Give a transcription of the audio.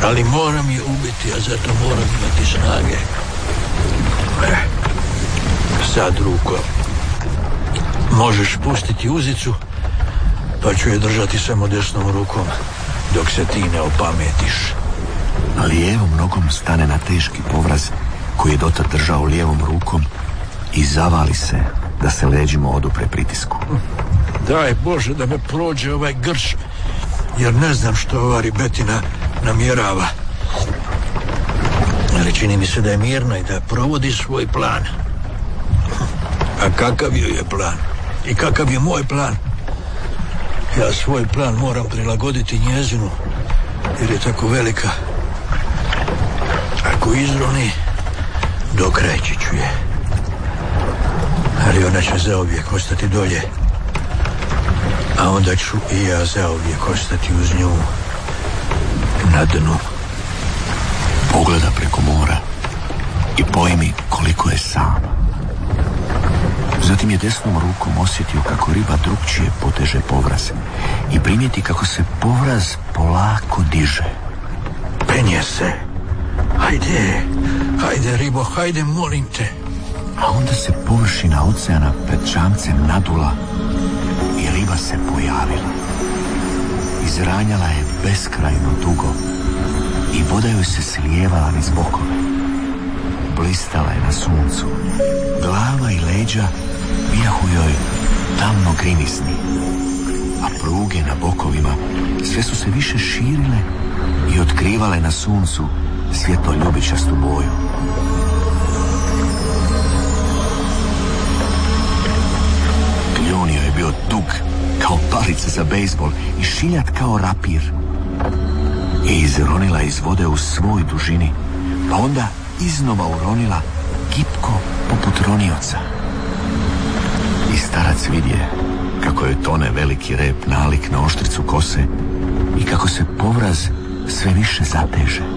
Ali moram je ubiti, a zato moram imati snage. Sad, Ruko, možeš pustiti uzicu, pa ću je držati samo desnom rukom, dok se ti ne opametiš. Lijevom nogom stane na teški povraz koji je dotad držao lijevom rukom i zavali se da se leđima odupre pritisku. Daj Bože da me prođe ovaj grč, jer ne znam što ova ribetina namjerava. Ali čini mi se da je mirna i da provodi svoj plan. A kakav joj je plan? I kakav je moj plan? Ja svoj plan moram prilagoditi njezinu, jer je tako velika. Ako izroni, dokrajći ću je. Ali ona će zauvijek ostati dolje. A onda ću i ja zauvijek ostati uz nju, na dnu. Pogleda preko mora i pojmi koliko je sam. Zatim je desnom rukom osjetio kako riba drugčije poteže povraz i primijeti kako se povraz polako diže. Penje se. Hajde ribo, hajde, molim te. A onda se površina oceana pred čamcem nadula i riba se pojavila. Izranjala je beskrajno dugo i voda joj se slijevala niz bokove. Blistala je na suncu. Glava i leđa bijahu joj tamno grimisni, a pruge na bokovima sve su se više širile i otkrivale na suncu svjetlo-ljubičastu boju. Kljunio je bio dug kao palica za bejzbol i šiljat kao rapir. I izronila iz vode u svoj dužini, pa onda iznova uronila gipko poput ronioca. I starac vidje kako je tone veliki rep nalik na oštricu kose i kako se povraz sve više zateže.